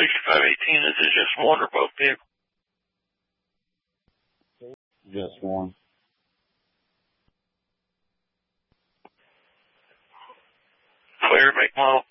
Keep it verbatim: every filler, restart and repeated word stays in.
sixty-five eighteen, is it just one or both vehicles? Just one. Clear, make model.